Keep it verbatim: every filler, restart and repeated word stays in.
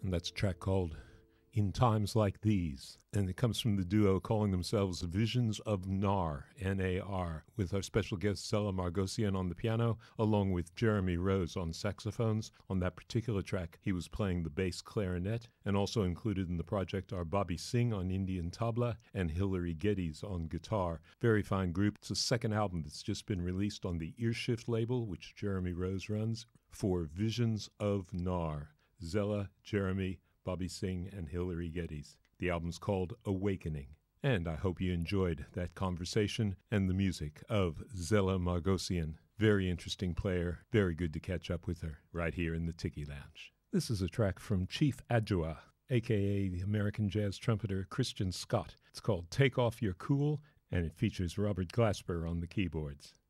and that's a track called In Times Like These. And it comes from the duo calling themselves Visions of Nar, N A R, with our special guest Zella Margosian on the piano, along with Jeremy Rose on saxophones. On that particular track, he was playing the bass clarinet, and also included in the project are Bobby Singh on Indian tabla and Hilary Geddes on guitar. Very fine group. It's a second album that's just been released on the Earshift label, which Jeremy Rose runs, for Visions of Nar. Zella, Jeremy, Bobby Singh, and Hilary Geddes. The album's called Awakening. And I hope you enjoyed that conversation and the music of Zella Margosian. Very interesting player. Very good to catch up with her right here in the Tiki Lounge. This is a track from Chief Adjoa, a k a the American jazz trumpeter Christian Scott. It's called Take Off Your Cool, and it features Robert Glasper on the keyboards.